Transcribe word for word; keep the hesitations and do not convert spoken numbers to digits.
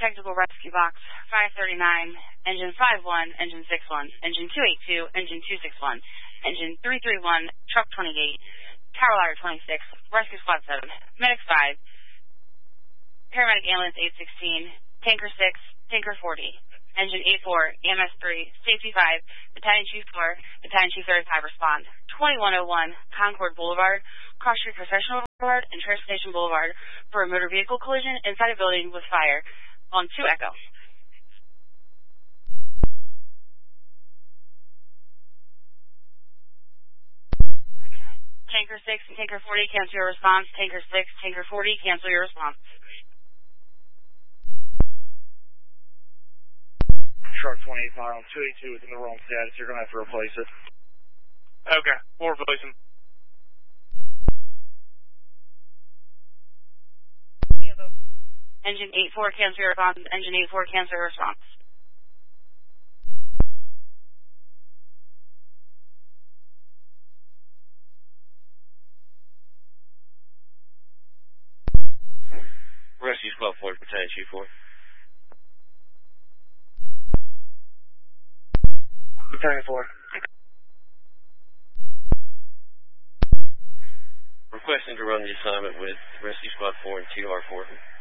Technical Rescue Box five thirty-nine, Engine five one, Engine six one, Engine two eighty-two, Engine two sixty-one, Engine three thirty-one, Truck twenty-eight, Tower Ladder twenty-six, Rescue Squad seven, Medic five, Paramedic Ambulance eight sixteen, Tanker six, Tanker forty, Engine eight four, E M S three, Safety five, Battalion Chief four, Battalion Chief thirty-five respond. twenty-one oh one, Concord Boulevard, Cross Street Professional Boulevard, and Transportation Boulevard for a motor vehicle collision inside a building with fire on two Echo. Tanker six and Tanker forty, cancel your response. Tanker six, Tanker forty, cancel your response. Truck twenty-eight fire on two eighty-two is in the wrong status. You're going to have to replace it. Okay, we'll replace him. Engine eight four, cancel your response. Engine eight four, cancel your response. Rescue Squad four, Battalion Chief four. Battalion four. Requesting to run the assignment with Rescue Squad four and T R four.